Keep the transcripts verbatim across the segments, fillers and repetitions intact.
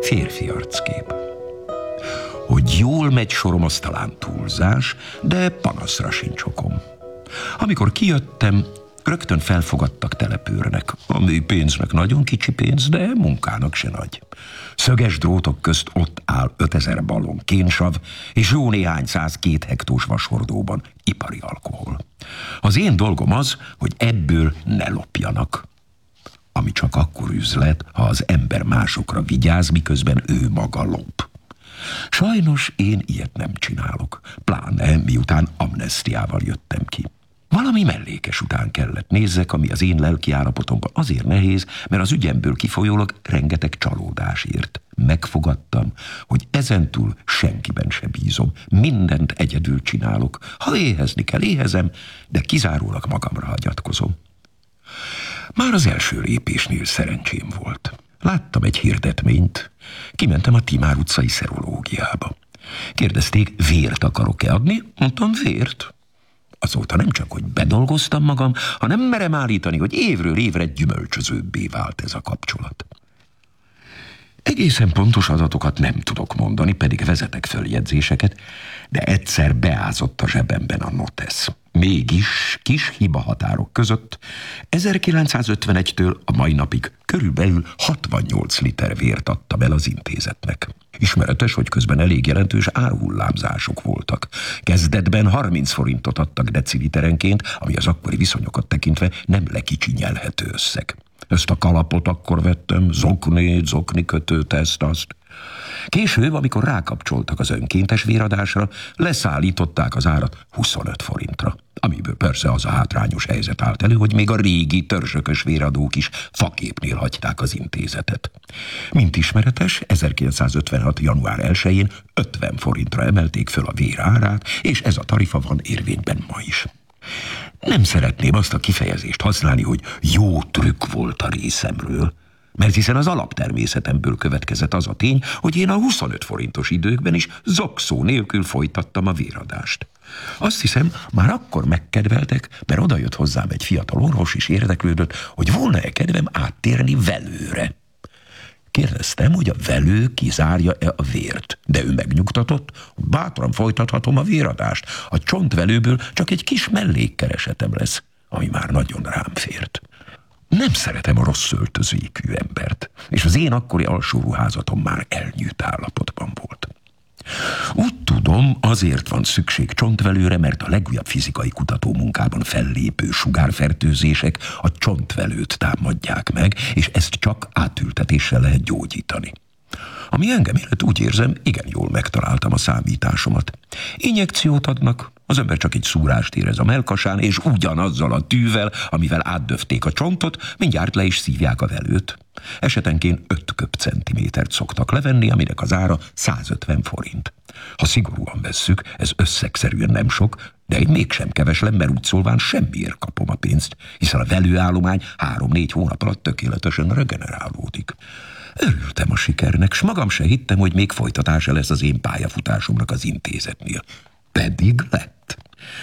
Férfi arckép. Hogy jól megy sorom, az talán túlzás, de panaszra sincs okom. Amikor kijöttem, rögtön felfogadtak telepőrnek, ami pénznek nagyon kicsi pénz, de munkának se nagy. Szöges drótok közt ott áll ötezer ballon kénsav, és jó néhány száz két hektós vashordóban ipari alkohol. Az én dolgom az, hogy ebből ne lopjanak. Ami csak akkor üzlet, ha az ember másokra vigyáz, miközben ő maga lop. Sajnos én ilyet nem csinálok, pláne miután amnesztiával jöttem ki. Valami mellékes után kellett nézzek, ami az én lelkiállapotomban azért nehéz, mert az ügyemből kifolyólag rengeteg csalódás ért. Megfogadtam, hogy ezentúl senkiben se bízom, mindent egyedül csinálok. Ha éhezni kell, éhezem, de kizárólag magamra hagyatkozom. Már az első lépésnél szerencsém volt. Láttam egy hirdetményt, kimentem a Timár utcai szerológiába. Kérdezték, vért akarok-e adni? Mondtam, vért. Azóta nem csak, hogy bedolgoztam magam, hanem merem állítani, hogy évről évre gyümölcsözőbbé vált ez a kapcsolat. Egészen pontos adatokat nem tudok mondani, pedig vezetek följegyzéseket, de egyszer beázott a zsebemben a notesz. Mégis kis hibahatárok között ezerkilencszázötvenegytől a mai napig körülbelül hatvannyolc liter vért adtam el az intézetnek. Ismeretes, hogy közben elég jelentős árhullámzások voltak. Kezdetben harminc forintot adtak deciliterenként, ami az akkori viszonyokat tekintve nem lekicsinyelhető összeg. Ezt a kalapot akkor vettem, zoknét, zoknikötőt, ezt-azt. Később, amikor rákapcsoltak az önkéntes véradásra, leszállították az árat huszonöt forintra. Amiből persze az a hátrányos helyzet állt elő, hogy még a régi törzsökös véradók is faképnél hagyták az intézetet. Mint ismeretes, ezerkilencszázötvenhat. január elsején ötven forintra emelték föl a vér árát, és ez a tarifa van érvényben ma is. Nem szeretném azt a kifejezést használni, hogy jó trükk volt a részemről, mert hiszen az alaptermészetemből következett az a tény, hogy én a huszonöt forintos időkben is zokszó nélkül folytattam a véradást. Azt hiszem, már akkor megkedveltek, mert odajött hozzám egy fiatal orvos is érdeklődött, hogy volna-e kedvem áttérni velőre. Kérdeztem, hogy a velő kizárja-e a vért, de ő megnyugtatott, hogy bátran folytathatom a véradást. A csontvelőből csak egy kis mellékkeresetem lesz, ami már nagyon rám fért. Nem szeretem a rossz öltözékű embert, és az én akkori alsóruházatom már elnyűjt állapotban volt. Úgy tudom, azért van szükség csontvelőre, mert a legújabb fizikai kutatómunkában fellépő sugárfertőzések a csontvelőt támadják meg, és ezt csak átültetéssel lehet gyógyítani. Ami engem illet, úgy érzem, igen jól megtaláltam a számításomat. Injekciót adnak, az ember csak egy szúrást érez a mellkasán, és ugyanazzal a tűvel, amivel átdöfték a csontot, mindjárt le is szívják a velőt. Esetenként öt köbcentimétert szoktak levenni, aminek az ára százötven forint. Ha szigorúan vesszük, ez összegszerűen nem sok, de egy mégsem keveslen, mert úgy szólván semmiért kapom a pénzt, hiszen a velőállomány három-négy hónap alatt tökéletesen regenerálódik. Örültem a sikernek, s magam se hittem, hogy még folytatása lesz az én pályafutásomnak az intézetnél. Pedig lett.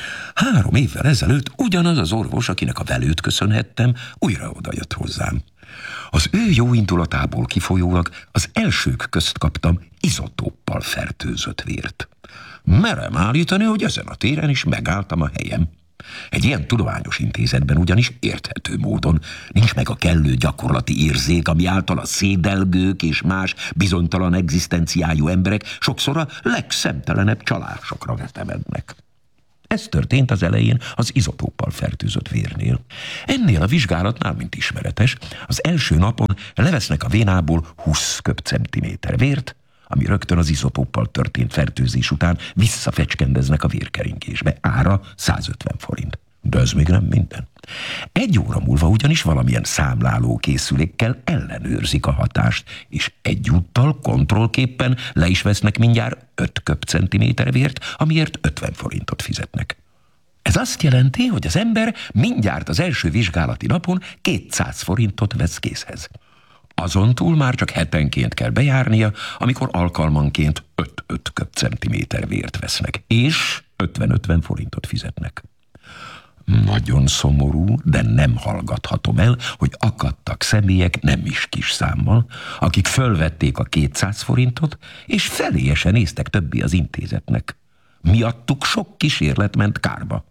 Három évvel ezelőtt ugyanaz az orvos, akinek a velőt köszönhettem, újra odajött hozzám. Az ő jó indulatából kifolyólag az elsők közt kaptam izotóppal fertőzött vért. Merem állítani, hogy ezen a téren is megálltam a helyem. Egy ilyen tudományos intézetben ugyanis érthető módon nincs meg a kellő gyakorlati érzék, ami által a szédelgők és más bizonytalan egzisztenciájú emberek sokszor a legszemtelenebb csalásokra vetemednek. Ez történt az elején az izotóppal fertőzött vérnél. Ennél a vizsgálatnál, mint ismeretes, az első napon levesznek a vénából húsz köbcentiméter vért, ami rögtön az izotóppal történt fertőzés után visszafecskendeznek a vérkeringésbe. Ára százötven forint. De ez még nem minden. Egy óra múlva ugyanis valamilyen számláló készülékkel ellenőrzik a hatást, és egyúttal kontrollképpen le is vesznek mindjárt öt köbcentiméter vért, amiért ötven forintot fizetnek. Ez azt jelenti, hogy az ember mindjárt az első vizsgálati napon kétszáz forintot vesz készhez. Azon túl már csak hetenként kell bejárnia, amikor alkalmanként öt-öt köbcentiméter vért vesznek, és ötven-ötven forintot fizetnek. Nagyon szomorú, de nem hallgathatom el, hogy akadtak személyek nem is kis számmal, akik fölvették a kétszáz forintot, és felélyesen néztek többi az intézetnek. Miattuk sok kísérlet ment kárba.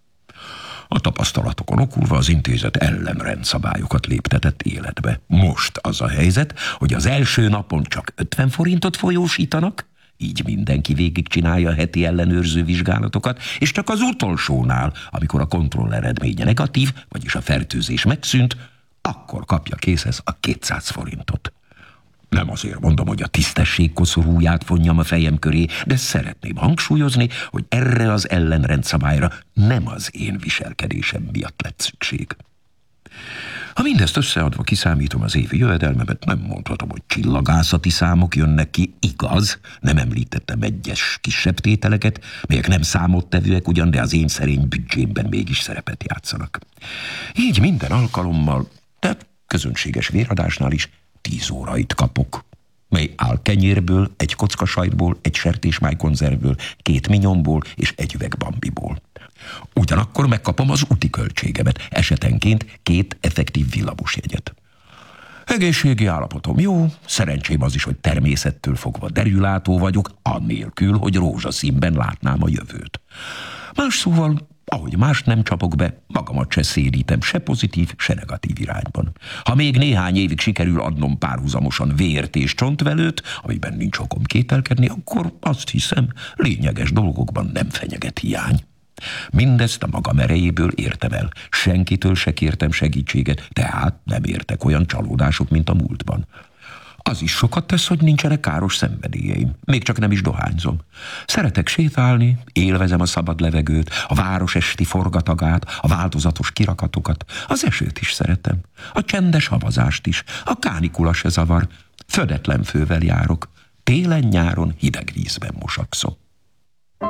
A tapasztalatokon okulva az intézet ellenrendszabályokat léptetett életbe. Most az a helyzet, hogy az első napon csak ötven forintot folyósítanak, így mindenki végigcsinálja a heti ellenőrző vizsgálatokat, és csak az utolsónál, amikor a kontroll eredménye negatív, vagyis a fertőzés megszűnt, akkor kapja készhez a kétszáz forintot. Nem azért mondom, hogy a tisztesség koszorúját vonjam a fejem köré, de szeretném hangsúlyozni, hogy erre az ellenrendszabályra nem az én viselkedésem miatt lett szükség. Ha mindezt összeadva kiszámítom az évi jövedelmemet, nem mondhatom, hogy csillagászati számok jönnek ki, igaz, nem említettem egyes kisebb tételeket, melyek nem számottevőek ugyan, de az én szerény büdzsémben mégis szerepet játszanak. Így minden alkalommal, tehát közönséges véradásnál is tíz órait kapok, mely áll kenyérből, egy kocka sajtból, egy sertésmájkonzervből, két minyomból és egy üveg bambiból. Ugyanakkor megkapom az úti költségemet, esetenként két effektív villamosjegyet. Egészségi állapotom jó, szerencsém az is, hogy természettől fogva derülátó vagyok, annélkül, hogy rózsaszínben látnám a jövőt. Más szóval, ahogy más nem csapok be, magamat se szédítem se pozitív, se negatív irányban. Ha még néhány évig sikerül adnom párhuzamosan vért és csontvelőt, amiben nincs okom kételkedni, akkor azt hiszem, lényeges dolgokban nem fenyeget hiány. Mindezt a magam erejéből értem el. Senkitől se kértem segítséget, tehát nem értek olyan csalódások, mint a múltban. Az is sokat tesz, hogy nincsenek káros szenvedélyeim. Még csak nem is dohányzom. Szeretek sétálni, élvezem a szabad levegőt, a város esti forgatagát, a változatos kirakatokat. Az esőt is szeretem, a csendes havazást is, a kánikula se zavar. Födetlen fővel járok, télen-nyáron hideg vízben mosakszom.